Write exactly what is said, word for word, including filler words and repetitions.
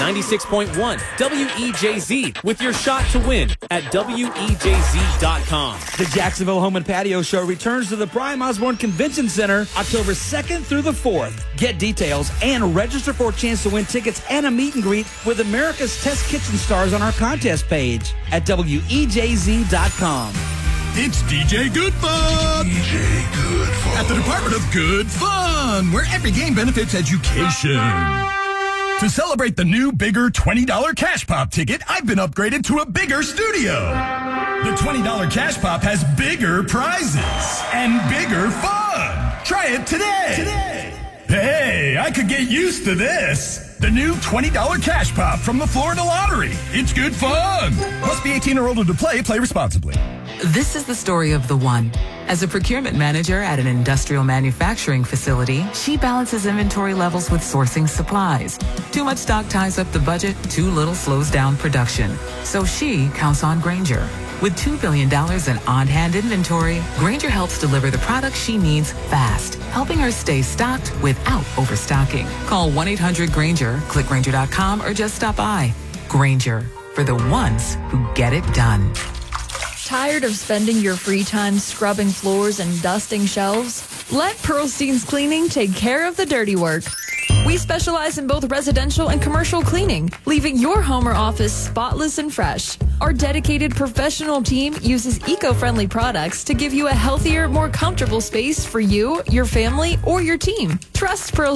ninety-six point one W E J Z with your shot to win at W E J Z dot com. The Jacksonville Home and Patio Show returns to the Prime Osborne Convention Center October second through the fourth. Get details and register for a chance to win tickets and a meet and greet with America's Test Kitchen stars on our contest page at W E J Z dot com. It's D J Good Fun! D J Good Fun. At the Department of Good Fun, where every game benefits education. To celebrate the new, bigger twenty dollars Cash Pop ticket, I've been upgraded to a bigger studio. The twenty dollars Cash Pop has bigger prizes and bigger fun. Try it today. Today. Hey, I could get used to this. The new twenty dollars Cash Pop from the Florida Lottery. It's good fun. Must be eighteen or older to play. Play responsibly. This is the story of the one. As a procurement manager at an industrial manufacturing facility, she balances inventory levels with sourcing supplies. Too much stock ties up the budget, too little slows down production. So she counts on Grainger. With two billion dollars in on-hand inventory, Grainger helps deliver the products she needs fast, helping her stay stocked without overstocking. Call one eight hundred Grainger, click Grainger dot com, or just stop by. Grainger, for the ones who get it done. Tired of spending your free time scrubbing floors and dusting shelves? Let Pearlstein's Cleaning take care of the dirty work. We specialize in both residential and commercial cleaning, leaving your home or office spotless and fresh. Our dedicated professional team uses eco-friendly products to give you a healthier, more comfortable space for you, your family, or your team. Trust Pearl